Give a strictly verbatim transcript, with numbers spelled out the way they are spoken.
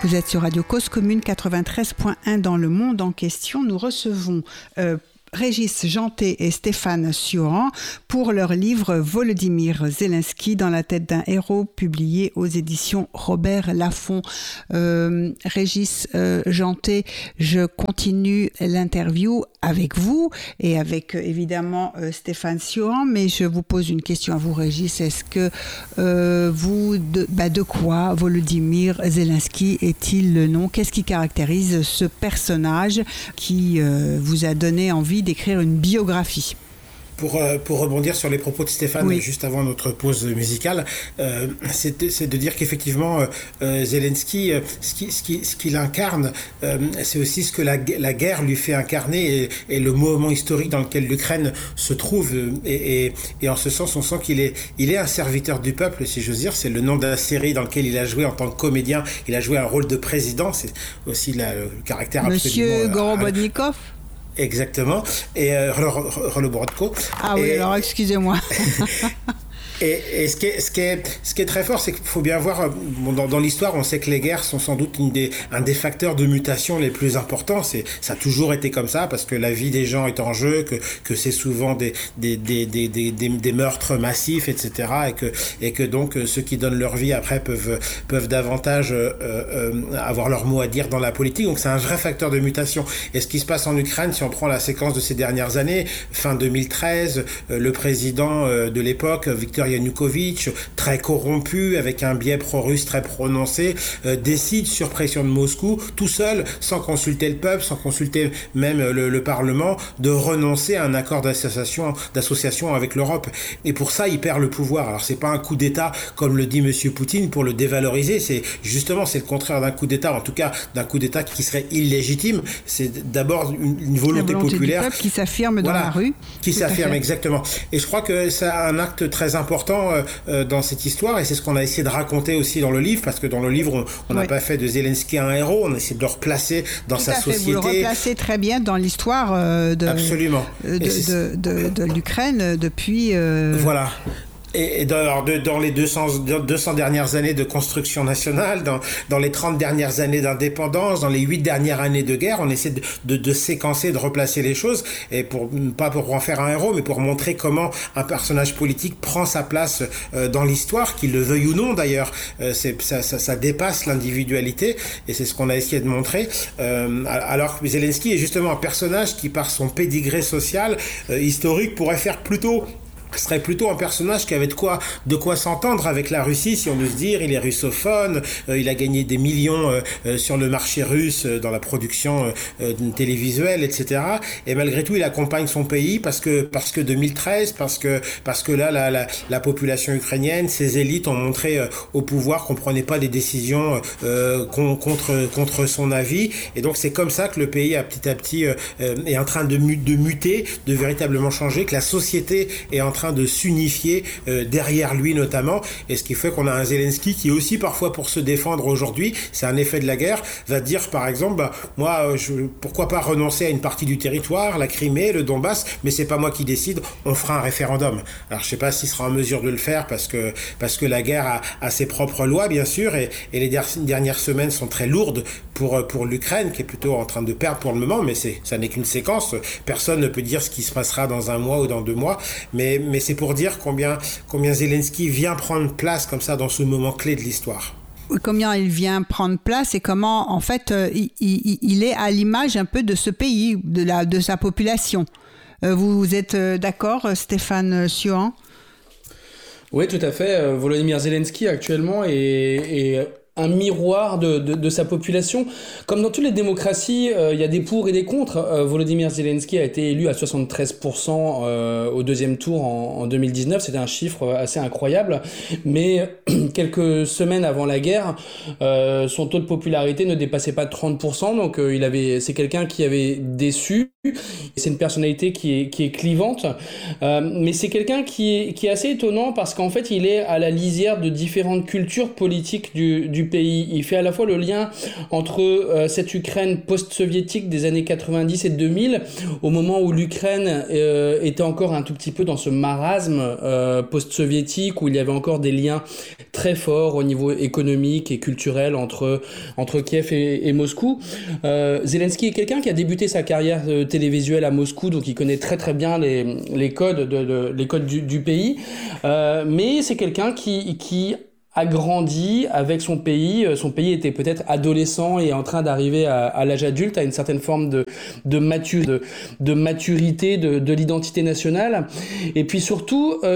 Vous êtes sur Radio Cause Commune quatre-vingt-treize point un dans le monde en question. Nous recevons euh, Régis Janté et Stéphane Sioran pour leur livre Volodymyr Zelensky dans la tête d'un héros, publié aux éditions Robert Laffont. Euh, Régis euh, Janté, je continue l'interview avec vous et avec euh, évidemment euh, Stéphane Sioran, mais je vous pose une question à vous, Régis. Est-ce que euh, vous, de, bah de quoi Volodymyr Zelensky est-il le nom? Qu'est-ce qui caractérise ce personnage qui euh, vous a donné envie d'écrire une biographie? Pour, euh, pour rebondir sur les propos de Stéphane, oui, juste avant notre pause musicale, euh, c'est, c'est de dire qu'effectivement, euh, Zelensky, euh, ce, qui, ce, qui, ce qu'il incarne, euh, c'est aussi ce que la, la guerre lui fait incarner et, et le moment historique dans lequel l'Ukraine se trouve. Et, et, et en ce sens, on sent qu'il est, il est un serviteur du peuple, si j'ose dire. C'est le nom de la série dans laquelle il a joué en tant que comédien. Il a joué un rôle de président. C'est aussi la, le caractère Monsieur absolument... Monsieur Gorobodnikov. Exactement. Et euh, Holoborodko. Ah oui, et, alors excusez-moi. Et, et ce, qui est, ce, qui est, ce qui est très fort, c'est qu'il faut bien voir, bon, dans, dans l'histoire, on sait que les guerres sont sans doute une des, un des facteurs de mutation les plus importants. C'est, ça a toujours été comme ça, parce que la vie des gens est en jeu, que, que c'est souvent des, des, des, des, des, des, des meurtres massifs, et cetera. Et que, et que donc ceux qui donnent leur vie après peuvent, peuvent davantage euh, euh, avoir leur mot à dire dans la politique. Donc c'est un vrai facteur de mutation. Et ce qui se passe en Ukraine, si on prend la séquence de ces dernières années, fin deux mille treize, euh, le président euh, de l'époque, Viktor Yanukovych, très corrompu, avec un biais pro-russe très prononcé, euh, décide, sur pression de Moscou, tout seul, sans consulter le peuple, sans consulter même le, le Parlement, de renoncer à un accord d'association, d'association avec l'Europe. Et pour ça, il perd le pouvoir. Alors, c'est pas un coup d'État, comme le dit Monsieur Poutine, pour le dévaloriser. C'est justement, c'est le contraire d'un coup d'État, en tout cas, d'un coup d'État qui serait illégitime. C'est d'abord une, une volonté, volonté populaire. Du peuple qui s'affirme dans voilà, la rue. Qui s'affirme, exactement. Et je crois que c'est un acte très important Euh, dans cette histoire, et c'est ce qu'on a essayé de raconter aussi dans le livre, parce que dans le livre on n'a oui. pas fait de Zelensky un héros, on a essayé de le replacer dans Tout sa à fait. société. Vous le replacez très bien dans l'histoire euh, de, Absolument. de, de, de, de l'Ukraine depuis... Euh... Voilà. Et dans, dans les deux cents, deux cents dernières années de construction nationale, dans, dans les trente dernières années d'indépendance, dans les huit dernières années de guerre, on essaie de, de, de séquencer, de replacer les choses, et pour, pas pour en faire un héros, mais pour montrer comment un personnage politique prend sa place euh, dans l'histoire, qu'il le veuille ou non d'ailleurs. Euh, c'est, ça, ça, ça dépasse l'individualité, et c'est ce qu'on a essayé de montrer. Euh, alors que Zelensky est justement un personnage qui, par son pédigré social, euh, historique, pourrait faire plutôt... serait plutôt un personnage qui avait de quoi, de quoi s'entendre avec la Russie, si on ose dire. Il est russophone, euh, il a gagné des millions euh, euh, sur le marché russe, euh, dans la production euh, télévisuelle, et cetera. Et malgré tout, il accompagne son pays parce que, parce que deux mille treize, parce que, parce que là, la, la, la population ukrainienne, ses élites ont montré euh, au pouvoir qu'on prenait pas des décisions euh, contre, contre son avis. Et donc, c'est comme ça que le pays, a petit à petit, euh, est en train de, mu- de muter, de véritablement changer, que la société est en train de s'unifier euh, derrière lui notamment, et ce qui fait qu'on a un Zelensky qui aussi parfois, pour se défendre aujourd'hui, c'est un effet de la guerre, va dire par exemple bah, moi je, pourquoi pas renoncer à une partie du territoire, la Crimée, le Donbass, mais c'est pas moi qui décide, on fera un référendum. Alors je sais pas s'il sera en mesure de le faire parce que, parce que la guerre a, a ses propres lois bien sûr, et, et les der- dernières semaines sont très lourdes pour, pour l'Ukraine qui est plutôt en train de perdre pour le moment, mais c'est, ça n'est qu'une séquence, personne ne peut dire ce qui se passera dans un mois ou dans deux mois, mais mais c'est pour dire combien, combien Zelensky vient prendre place comme ça dans ce moment clé de l'histoire. Combien il vient prendre place et comment, en fait, euh, il, il, il est à l'image un peu de ce pays, de, la, de sa population. Euh, vous êtes euh, d'accord, Stéphane Sioran ? Oui, tout à fait. Euh, Volodymyr Zelensky, actuellement, est... est... un miroir de, de, de sa population. Comme dans toutes les démocraties, il euh, y a des pour et des contre. Euh, Volodymyr Zelensky a été élu à soixante-treize pour cent euh, au deuxième tour en, en deux mille dix-neuf. C'était un chiffre assez incroyable. Mais quelques semaines avant la guerre, euh, son taux de popularité ne dépassait pas trente pour cent. Donc euh, il avait, c'est quelqu'un qui avait déçu. C'est une personnalité qui est, qui est clivante. Euh, mais c'est quelqu'un qui est, qui est assez étonnant parce qu'en fait, il est à la lisière de différentes cultures politiques du, du du pays. Il fait à la fois le lien entre euh, cette Ukraine post-soviétique des années quatre-vingt-dix et deux mille, au moment où l'Ukraine euh, était encore un tout petit peu dans ce marasme euh, post-soviétique, où il y avait encore des liens très forts au niveau économique et culturel entre, entre Kiev et, et Moscou. Euh, Zelensky est quelqu'un qui a débuté sa carrière euh, télévisuelle à Moscou, donc il connaît très très bien les, les codes, de, de, les codes du, du pays, euh, mais c'est quelqu'un qui, qui a grandi avec son pays. Son pays était peut-être adolescent et en train d'arriver à, à l'âge adulte, à une certaine forme de, de, matur, de, de maturité de, de l'identité nationale. Et puis surtout, euh,